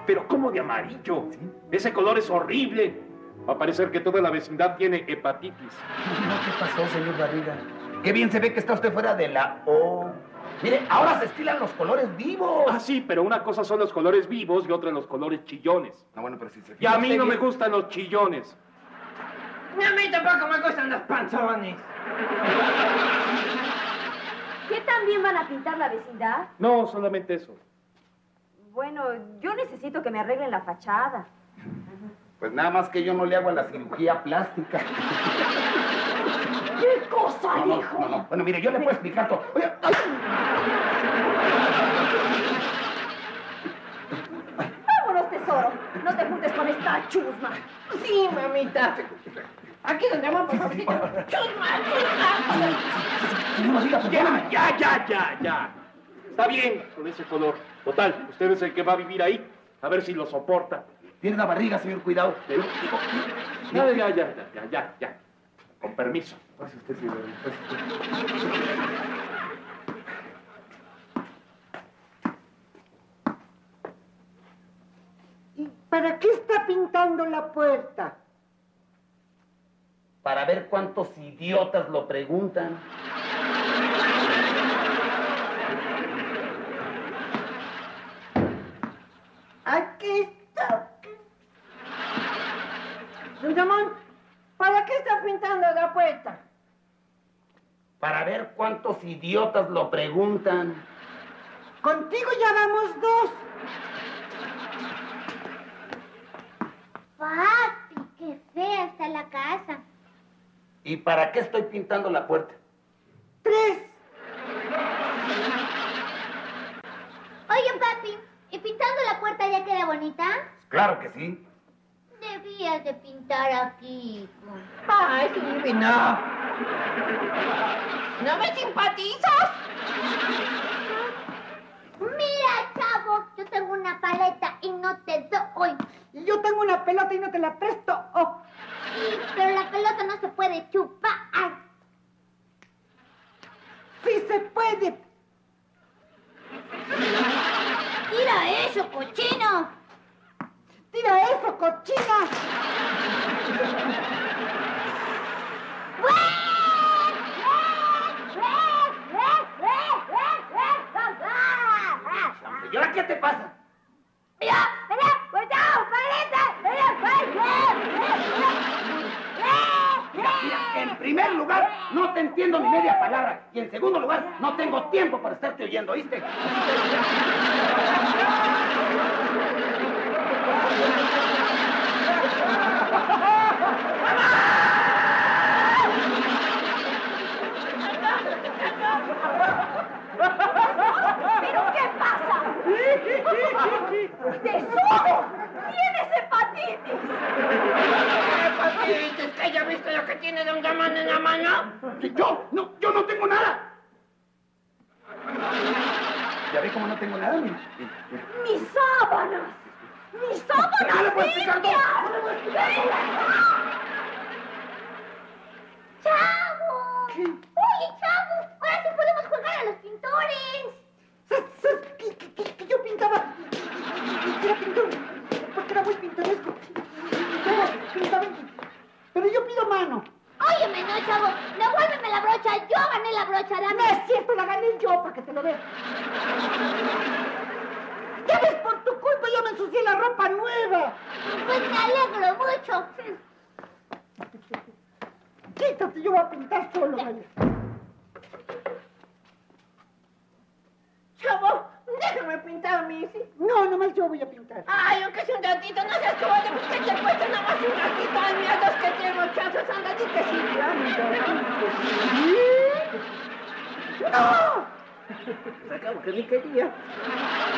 Pero ¿cómo de amarillo? ¿Sí? Ese color es horrible. Va a parecer que toda la vecindad tiene hepatitis. No, ¿qué pasó, señor Barriga? Qué bien se ve que está usted fuera de la O. Mire, ahora se estilan los colores vivos. Ah, sí, pero una cosa son los colores vivos y otra los colores chillones. No, bueno, pero si se... Y a mí no me gustan los chillones. A mí tampoco me gustan los panzones. ¿Qué también van a pintar la vecindad? No, solamente eso. Bueno, yo necesito que me arreglen la fachada. Pues nada más que yo no le hago a la cirugía plástica. ¿Qué cosa, hijo? No. Bueno, mire, yo le puedo explicar todo. Oye, ay. Vámonos, tesoro. No te juntes con esta chusma. Sí, mamita. Aquí donde vamos, favorito. Chusma. No diga, perdóname. Ya. Está bien con ese color. Total, usted es el que va a vivir ahí. A ver si lo soporta. Tiene la barriga, señor, cuidado. Ya. Con permiso. Pase usted, señor. ¿Y para qué está pintando la puerta? Para ver cuántos idiotas lo preguntan. Aquí está. Don Ramón, ¿para qué está pintando la puerta? Para ver cuántos idiotas lo preguntan. Contigo ya vamos 2. Papi, qué fea está la casa. ¿Y para qué estoy pintando la puerta? 3. Oye, papi, ¿y pintando la puerta ya queda bonita? Claro que sí. Debías de pintar aquí, hijo. Ay, sí, no. ¿No me simpatizas? Mira, chavo, yo tengo una paleta y no te doy. Y yo tengo una pelota y no te la presto. Oh. Sí, pero la pelota no se puede chupar. Sí se puede. ¡Tira eso, cochino! ¡Tira eso, cochina! ¿Y ahora qué te pasa? ¡Mira! ¡Cuidado, Mira, en primer lugar, no te entiendo ni media palabra. Y en segundo lugar, no tengo tiempo para estarte oyendo, ¿oíste? ¿Pero qué pasa? ¡Tesoro! ¡Tienes hepatitis! ¿Hepatitis? ¿Que ya viste lo que tiene Don Ramón en la mano? Yo no tengo nada. ¿Ya ve cómo no tengo nada? Mira. ¡Mis sábanas! ¡Mis sábanas! ¡No le puedo explicar todo! ¡Chavo! Oye, chavo, ahora sí podemos jugar a los pintores. Que yo pintaba. Que era pintor. Porque era muy pintoresco. Pintaba. Pero yo pido mano. Óyeme, no, chavo, devuélveme la brocha. Yo gané la brocha, No dame. es cierto, la gané yo para que te lo veas. Ya ves, por tu culpa yo me ensucié la ropa nueva. Pues me alegro mucho. Quítate, yo voy a pintar solo, vaya. Chavo, déjame pintar a mí, ¿sí? No, nomás yo voy a pintar. Ay, aunque sea un ratito, no seas cobarde, porque te cuesta nada más un ratito. Ay, mira, dos que tengo, chazos, anda, di que sí. ¡No! Acabo que ni quería.